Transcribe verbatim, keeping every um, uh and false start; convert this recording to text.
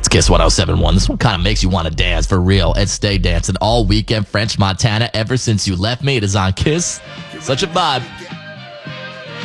It's Kiss one oh seven point one. This one kind of makes you want to dance for real. And stay dancing all weekend. French Montana, ever since you left me. It is on Kiss. Such a vibe.